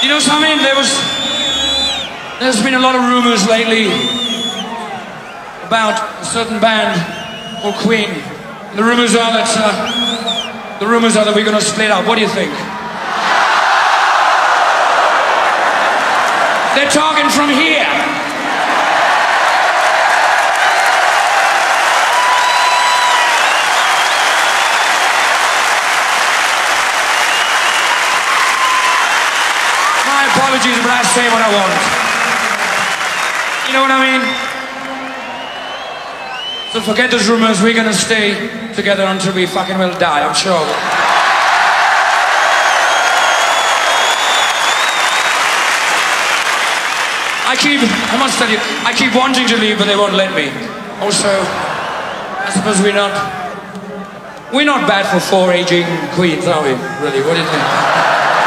You know something? There's been a lot of rumors lately about a certain band called Queen. The rumors are that we're going to split up. What do you think? They're talking from here. My apologies, but I say what I want. You know what I mean? So forget those rumors, we're gonna stay together until we fucking will die, I'm sure. I must tell you, I keep wanting to leave, but they won't let me. Also, I suppose we're not bad for 4 aging queens, are we? Really, what do you think?